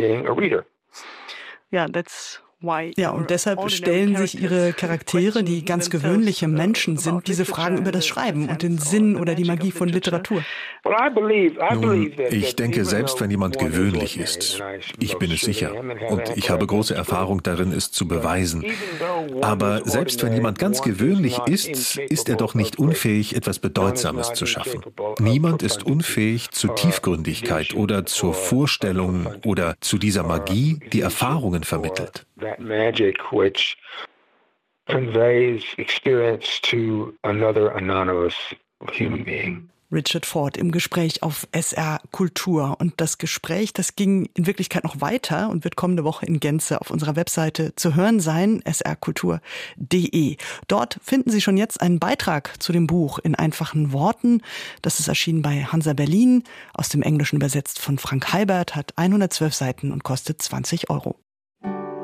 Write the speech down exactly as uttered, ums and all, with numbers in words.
being a reader. Yeah, that's Ja, und deshalb stellen sich ihre Charaktere, die ganz gewöhnliche Menschen sind, diese Fragen über das Schreiben und den Sinn oder die Magie von Literatur. Nun, ich denke, selbst wenn jemand gewöhnlich ist, ich bin es sicher, und ich habe große Erfahrung darin, es zu beweisen, aber selbst wenn jemand ganz gewöhnlich ist, ist er doch nicht unfähig, etwas Bedeutsames zu schaffen. Niemand ist unfähig zu Tiefgründigkeit oder zur Vorstellung oder zu dieser Magie, die Erfahrungen vermittelt. That magic which conveys experience to another anonymous human being. Richard Ford im Gespräch auf S R Kultur. Und das Gespräch, das ging in Wirklichkeit noch weiter und wird kommende Woche in Gänze auf unserer Webseite zu hören sein, s r kultur punkt d e. Dort finden Sie schon jetzt einen Beitrag zu dem Buch in einfachen Worten. Das ist erschienen bei Hansa Berlin, aus dem Englischen übersetzt von Frank Heibert, hat hundertzwölf Seiten und kostet zwanzig Euro.